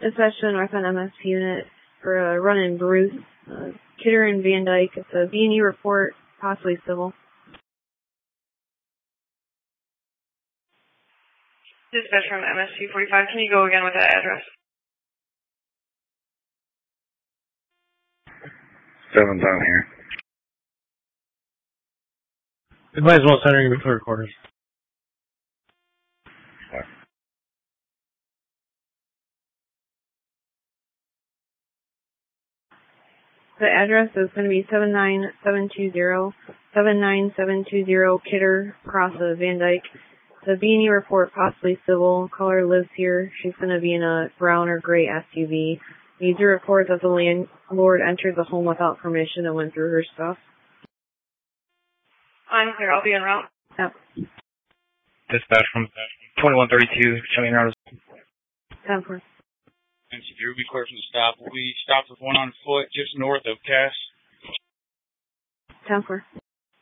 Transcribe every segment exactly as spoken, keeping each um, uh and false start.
Dispatch to the northbound M S P unit for a run in Bruce, uh, Kidder and Van Dyke. It's a B and E report, possibly civil. Dispatch from M S P forty-five, can you go again with that address? Seven down here. It might as well center you for recorders. Yeah. The address is going to be seven nine seven two zero, seven nine seven two zero Kidder, across of Van Dyke. The B and E report, possibly civil. Caller lives here. She's going to be in a brown or gray S U V. Needs to report that the landlord entered the home without permission and went through her stuff. I'm clear. I'll be en route. Yep. Dispatch from twenty-one thirty-two, showing out. ten four. And secure, we clear from the stop. We stopped with one on foot just north of Cass. ten four.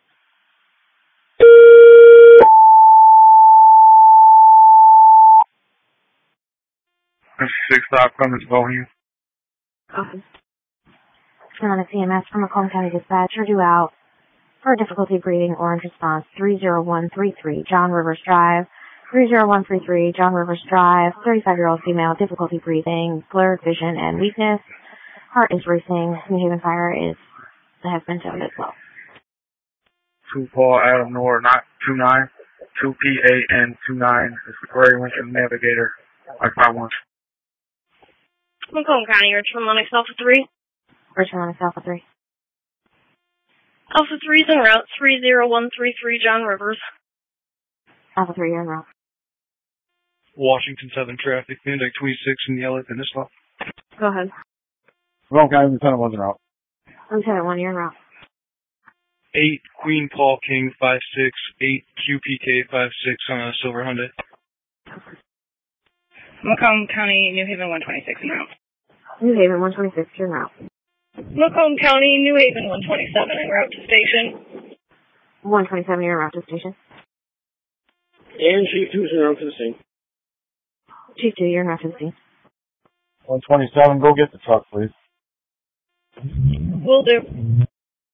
Six stop coming to Bohemian. Awesome. And on a C M S from Macomb County Dispatch, are due out for difficulty breathing, orange response, three zero one three three, John Rivers Drive. three zero one three three, John Rivers Drive, thirty-five-year-old female, difficulty breathing, blurred vision, and weakness. Heart is racing. New Haven Fire is, has been towed as well. two Paul Adam Nor, not two nine, two P A N two nine. It's the Gray Lincoln Navigator, like five one. Macomb County, Richmond Lennox Alpha three. Richmond Lennox Alpha three. Alpha three is en route, three zero one three three, John Rivers. Alpha three, you're en route. Washington Southern Traffic, Van Dyke twenty-six in Yellow, and this lot. Go ahead. Wrong guy, Lieutenant one's en route. Lieutenant one, you're en route. eight Queen Paul King five six, eight Q P K five six on a silver Hyundai. Macomb County, New Haven one twenty-six en route. New Haven one twenty-six, you're en route. Macomb County, New Haven one twenty-seven en route to station. one twenty-seven, you're en route to station. And Chief two's en route to the scene. Chief two, you're en route to the scene. one twenty-seven, go get the truck, please. Will do.